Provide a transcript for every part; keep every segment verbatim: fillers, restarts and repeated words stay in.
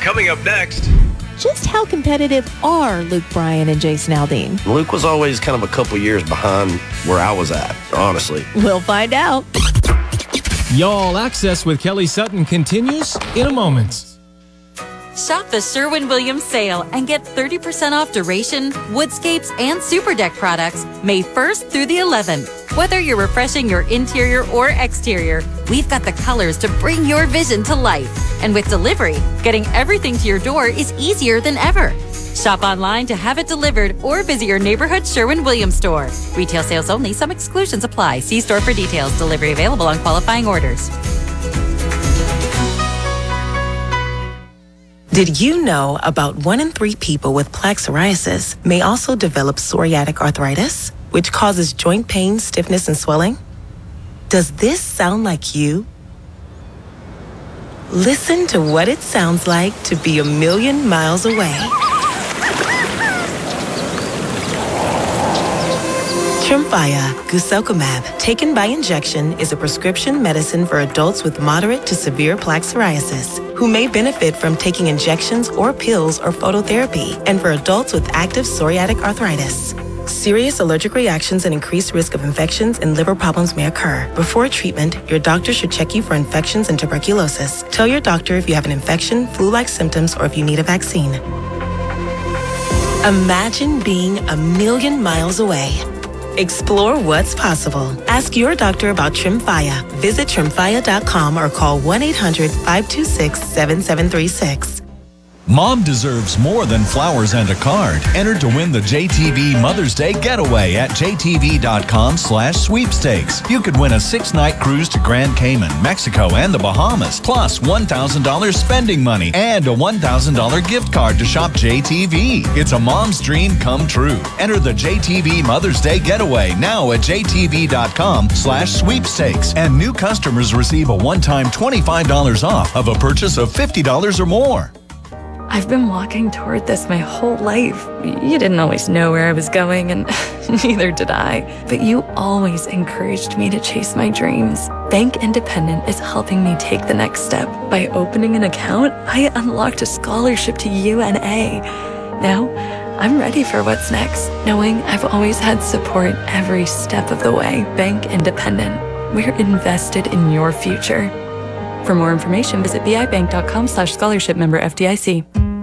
coming up next. Just how competitive are Luke Bryan and Jason Aldean? Luke was always kind of a couple years behind where I was at, honestly. We'll find out. Y'all Access with Kelly Sutton continues in a moment. Shop the Sherwin-Williams sale and get thirty percent off Duration, Woodscapes, and Super Deck products May first through the eleventh. Whether you're refreshing your interior or exterior, we've got the colors to bring your vision to life. And with delivery, getting everything to your door is easier than ever. Shop online to have it delivered or visit your neighborhood Sherwin-Williams store. Retail sales only. Some exclusions apply. See store for details. Delivery available on qualifying orders. Did you know about one in three people with plaque psoriasis may also develop psoriatic arthritis, which causes joint pain, stiffness, and swelling? Does this sound like you? Listen to what it sounds like to be a million miles away. Tremfya guselkumab, taken by injection, is a prescription medicine for adults with moderate to severe plaque psoriasis who may benefit from taking injections or pills or phototherapy, and for adults with active psoriatic arthritis. Serious allergic reactions and increased risk of infections and liver problems may occur. Before treatment, your doctor should check you for infections and tuberculosis. Tell your doctor if you have an infection, flu-like symptoms, or if you need a vaccine. Imagine being a million miles away. Explore what's possible. Ask your doctor about Tremfya. Visit tremfya dot com or call one eight hundred, five two six, seven seven three six. Mom deserves more than flowers and a card. Enter to win the J T V Mother's Day Getaway at j t v dot com slash sweepstakes. You could win a six-night cruise to Grand Cayman, Mexico, and the Bahamas, plus one thousand dollars spending money and a one thousand dollars gift card to shop J T V. It's a mom's dream come true. Enter the J T V Mother's Day Getaway now at j t v dot com slash sweepstakes. And new customers receive a one-time twenty-five dollars off of a purchase of fifty dollars or more. I've been walking toward this my whole life. You didn't always know where I was going, and neither did I. But you always encouraged me to chase my dreams. Bank Independent is helping me take the next step. By opening an account, I unlocked a scholarship to U N A. Now, I'm ready for what's next, knowing I've always had support every step of the way. Bank Independent. We're invested in your future. For more information, visit b i bank dot com slash scholarship member F D I C.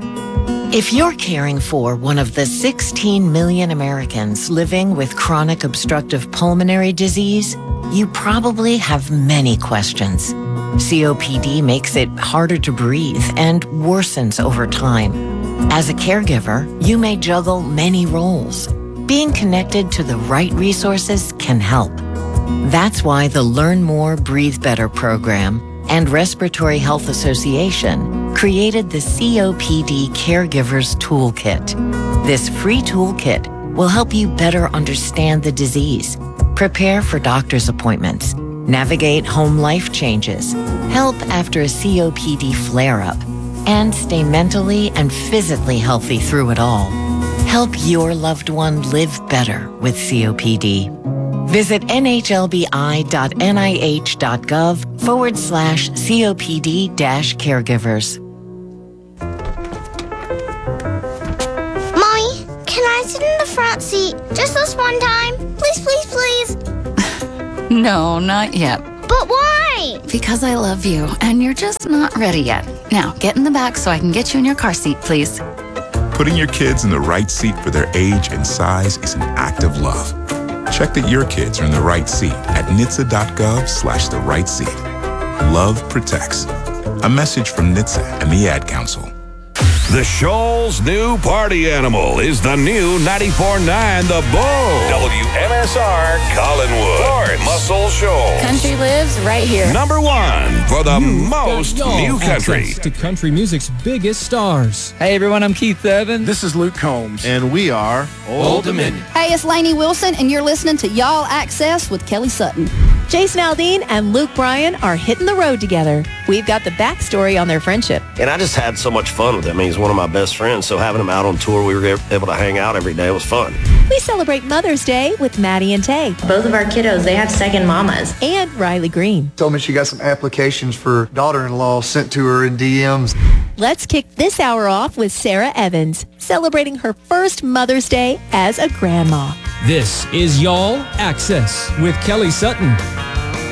If you're caring for one of the sixteen million Americans living with chronic obstructive pulmonary disease, you probably have many questions. C O P D makes it harder to breathe and worsens over time. As a caregiver, you may juggle many roles. Being connected to the right resources can help. That's why the Learn More, Breathe Better program and Respiratory Health Association created the C O P D Caregivers Toolkit. This free toolkit will help you better understand the disease, prepare for doctor's appointments, navigate home life changes, help after a C O P D flare-up, and stay mentally and physically healthy through it all. Help your loved one live better with C O P D. Visit n h l b i dot n i h dot gov forward slash COPD dash caregivers. Mommy, can I sit in the front seat just this one time? Please, please, please. No, not yet. But why? Because I love you, and you're just not ready yet. Now, get in the back so I can get you in your car seat, please. Putting your kids in the right seat for their age and size is an act of love. Check that your kids are in the right seat at N H T S A dot gov slash the right seat. Love protects. A message from N H T S A and the Ad Council. The Shoal's new party animal is the new ninety-four point nine The Bull. W M S R Collinwood. Florence. Muscle Shoals. Country lives right here. Number one for the You've most got new country. access to country music's biggest stars. Hey everyone, I'm Keith Urban. This is Luke Combs. And we are Old Dominion. Hey, it's Lainey Wilson, and you're listening to Y'all Access with Kelly Sutton. Jason Aldean and Luke Bryan are hitting the road together. We've got the backstory on their friendship. And I just had so much fun with him. He's one of my best friends, so having him out on tour, we were able to hang out every day. It was fun. We celebrate Mother's Day with Maddie and Tay. Both of our kiddos, they have second mamas. And Riley Green. Told me she got some applications for daughter-in-law sent to her in D Ms. Let's kick this hour off with Sarah Evans, celebrating her first Mother's Day as a grandma. This is Y'all Access with Kelly Sutton.